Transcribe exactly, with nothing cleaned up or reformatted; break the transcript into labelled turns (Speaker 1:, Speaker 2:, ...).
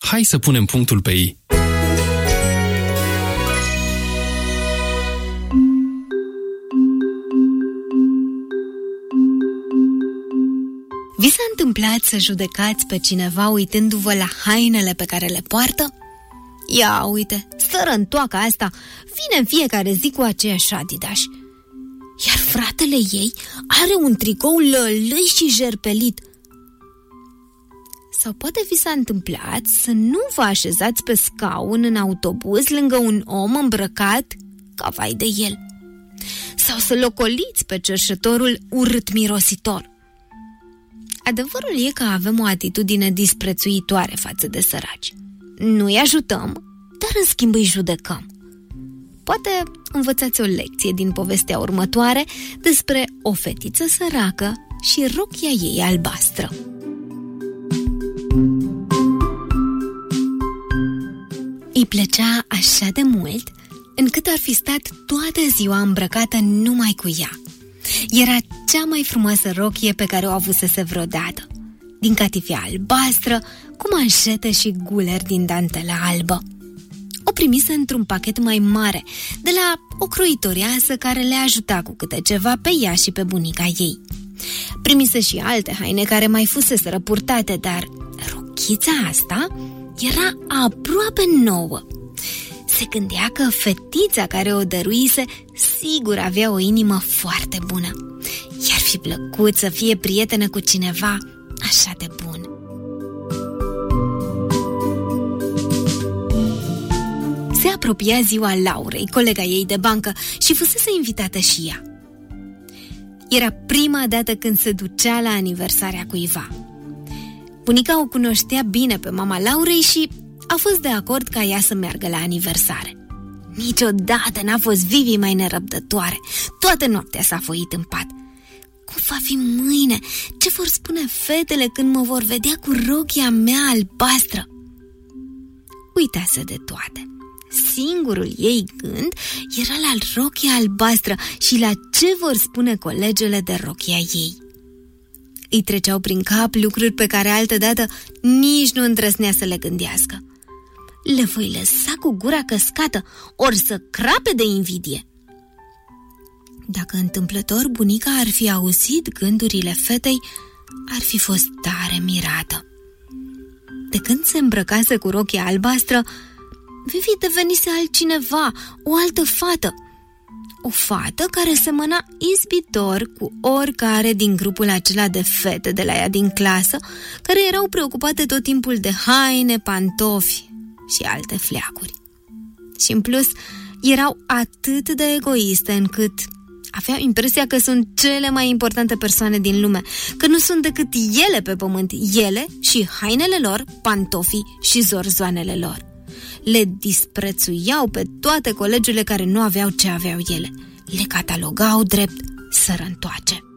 Speaker 1: Hai să punem punctul pe i.
Speaker 2: Vi s-a întâmplat să judecați pe cineva uitându-vă la hainele pe care le poartă? Ia uite, sărăntoaca asta vine în fiecare zi cu aceiași Adidas. Iar fratele ei are un tricou lălăi și jerpelit. Sau poate vi s-a întâmplat să nu vă așezați pe scaun în autobuz lângă un om îmbrăcat ca vai de el. Sau să locoliți pe cerșetorul urât mirositor. Adevărul e că avem o atitudine disprețuitoare față de săraci. Nu îi ajutăm, dar în schimb îi judecăm. Poate învățați o lecție din povestea următoare despre o fetiță săracă și rochia ei albastră. Îi plăcea așa de mult încât ar fi stat toată ziua îmbrăcată numai cu ea. Era cea mai frumoasă rochie pe care o avusese vreodată, din catifea albastră, cu manșete și guler din dantelă albă. O primise într-un pachet mai mare, de la o croitorioasă care le ajuta cu câte ceva pe ea și pe bunica ei. Primise și alte haine care mai fuseseră purtate, dar rochița asta era aproape nouă. Se gândea că fetița care o dăruise sigur avea o inimă foarte bună. I-ar fi plăcut să fie prietenă cu cineva așa de bun. Se apropia ziua Laurei, colega ei de bancă, și fusese invitată și ea. Era prima dată când se ducea la aniversarea cuiva. Bunica o cunoștea bine pe mama Laurei și a fost de acord ca ea să meargă la aniversare. Niciodată n-a fost Vivi mai nerăbdătoare. Toată noaptea s-a foit în pat. Cum va fi mâine? Ce vor spune fetele când mă vor vedea cu rochia mea albastră? Uitase de toate. Singurul ei gând era la rochia albastră și la ce vor spune colegele de rochia ei. Îi treceau prin cap lucruri pe care altădată nici nu îndrăznea să le gândească. Le voi lăsa cu gura căscată, ori să crape de invidie. Dacă întâmplător bunica ar fi auzit gândurile fetei, ar fi fost tare mirată. De când se îmbrăcase cu rochia albastră, Vivi devenise altcineva, o altă fată. O fată care semăna izbitor cu oricare din grupul acela de fete de la ea din clasă, care erau preocupate tot timpul de haine, pantofi și alte fleacuri. Și în plus, erau atât de egoiste încât aveau impresia că sunt cele mai importante persoane din lume, că nu sunt decât ele pe pământ, ele și hainele lor, pantofii și zorzoanele lor. Le disprețuiau pe toate colegele care nu aveau ce aveau ele. Le catalogau drept sărăntoace.